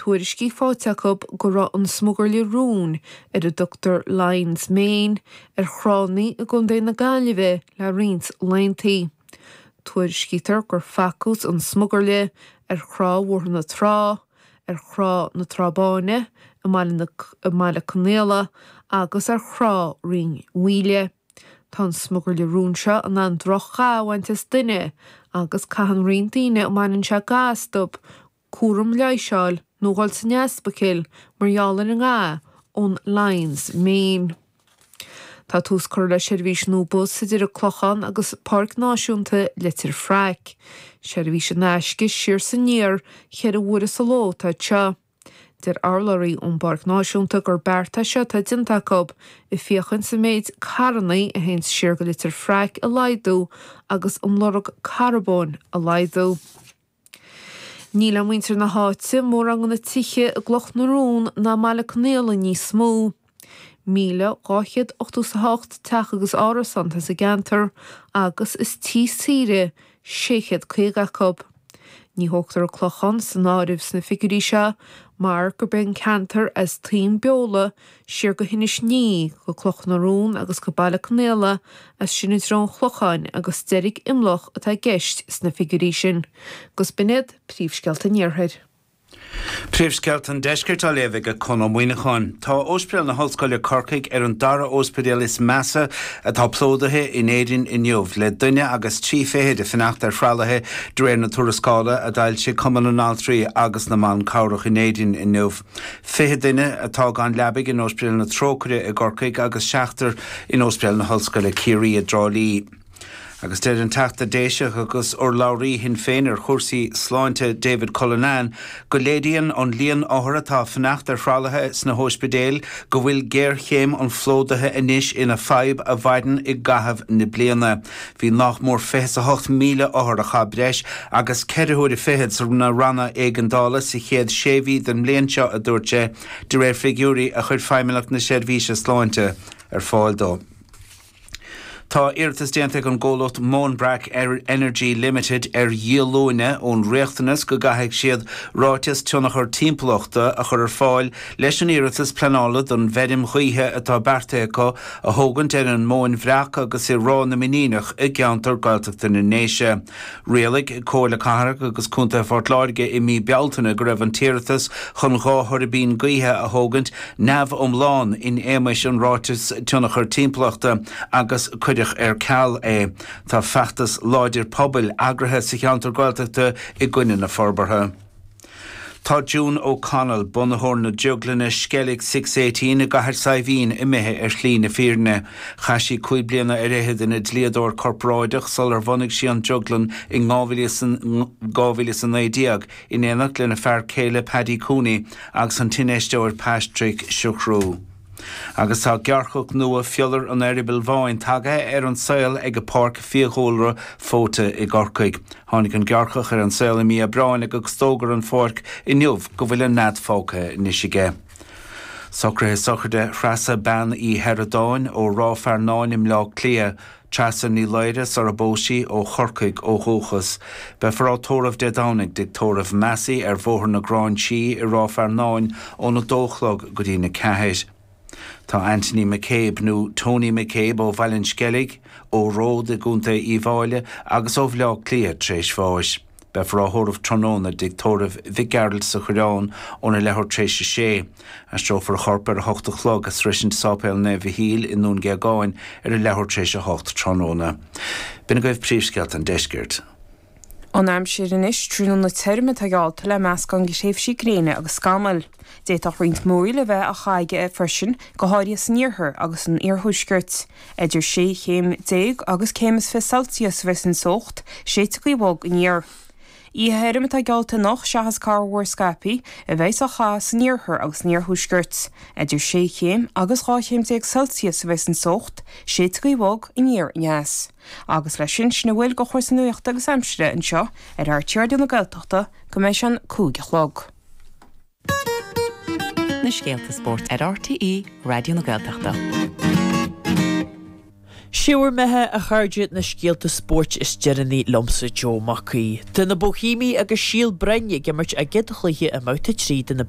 Tuairiscí fáteach go raibh an smugurlaí rún a Dr. Lyons Main chránaí a gundé na Gaillimhe le riont laintaí. Tuairiscítar gur facút an smugurlaí chrámhór na trá, chrá na trábáine a mala canéla agus chrá ring huile. Tá smugurlaí rún seo an droch cháhaintas duine agus caitheann rion daoine manan se gasstop cuaram leiseáil nógáil sa neaspacill margheallar an ngá ón Lyons Main. Tá tús chuir le seirbhís nóbus sa deireadh clochan agus Parc Náisiúnta Litir Phrac. Seirbhís an eisce siar sa níor chead a bhuaire sa ló tá teo. Der arlóirí ón Parc Náisiúnta gur bearta seo tá dintacob I fiochan sa méid carnaí a hén siar go Litir Phrac a laidú agus an lorg carbón a laidú. Níl am muintir na háite mór an na tiche a gloch na rún na mala canéla níos smó. 1808 teach agus áras antas a gantar agus is tí síre 6 Ní hoachtar a clochan san áibh sna figurí seo mar gur ben cantar as tíim beola siar go hinis ní go cloch na rún agus go bailla canéla as sinna drón chlocháin agus deirig imloch atá geist sna figurí sin. Gus binid príomhscealta níorthaid. Príomhscealt an deiscirt a lévig a chun muoineáin. Tá óspeal na hallscoile Corcaigh an dara óspeal is measa atá plódathe in éidirn inniuh le duine agus trí féhead a fanacht frealathe dréir na tuarascála a dail sé cuman an altrí agus na man cabhrach in éidirn inniuh. Féhead duine atá gan lebig in óspeal na trócaire a Corcaigh agus seachtar in óspeal na hallscoile Ciarí a Drálí. Agus deir an teachta déiseach agus láirí hin féin chórsaí sláinte David Cullinan go lédaíonn an líon áthar atá fanacht frealathe sna hóspidéal go bhfuil géir chéim an flódathe inis ina feib a bhaidan I gathab na bliana. Bhí nach mór 58 míle áthar a chabreis agus 450 sa na ranna éigeandála sa chéad séhí den mléonseo a dúirte de réir figúrí a chuir feimileach na seirbhíse sláinte fáil dó. Tá iartas déanta an ggólacht Moonbrack Energy Limited dhialóine ón réachtanas go gaithfidh siad ráiteas tionachar timplachta a chur fáil leis an iartas planála don bhedim chuithe atá bearta acu a thógant an Moonbrack agus I rá na miníach I gceantar gailteachta na néise. Réalaigh cóla catharach agus cúnta fortláirge I mí bealtainna go raibh an tíreachtas chun gáthir bín gaithe a thógant neamh omláin in éimeis an ráiteas tionachar timplachta agus chuideach ceall é tá feachtas láidir pobail agrathe sa cheantar gailteachta I gcuine na forbartha. Tá June O'Connell bunahorn na juglanna Skellig 618 a gahar saivín I methe slí na fíorne. Chaisi cúi bliana réhead in dliador corpráideach solar vonnig sí an juglan I gáhílis an éideag in éanach lena fear Céile Paddy Cooney agus an tineisteoir Patrick Shuchrú. Agus tá gearchach nua fiollar an Eiribil bháin tagathe an saoil ag a parc fiachólra fóta I Gorcaigh. Tháinig an gearchach an saoil I mí a bráin ag stógar an forc inniuh go bhfuil an nad fóca nisige. Socrde frasa ban I Heradáin ó ráfar 9 im lá clia Trasan ní leiras ar a bóisi ó Chorcaigh ó Hóchas. Be for tóramh de dánig dig tóramh measí bhóthar na gráin sí I ráfar 9 ó na dóchlog go dtí na ceithid. Tá Anthony McCabe nó Tony McCabe ó Bhailinn Skellig ó Ród a gúnta I bháile agus ó bhleá clia tréis fáis. Be for áthóramh tróna dig tóramh Vic-Gerald sa churán óna lethir tréis sé. As trófar chorpar a 8 chlog a srisint sápéil na bhíhíl in nún geagáin a lethir tréis a 8 tróna. Bina goibh príomhscealt an deisgirt. An aimsir in is trúna na terme a gáalta le measc an gishéifsí gréine agus scamal. Déach rint móí le bheith a chaige frisin go háirí sníorthir agus an iarthúsgurt. Idir 10 agus 5 Celsius bheits an socht, 7 bhog in níor. Í heirime a gáalta nach seachas carhór scapi a bheits a cha sníorthir agus níorthúsgurt. Idir 10 agus 10 Celsius bheits an socht, 7 bhog in níor neas. Agus lei sin sna bhfuil go chuir san nuocht agus amsire an seo ar tíardú na gailteachta go mééis an 2 chlog. Na Scéalta Sport ar RTE Radio na Gaeltachta. Siúr methe a chairde na Scéalta Sport is dearnaí lomsa Joe Mackey. Tá na Bohímí agus síl brenne gimmert a gcéadchluithe a mouta tríd in na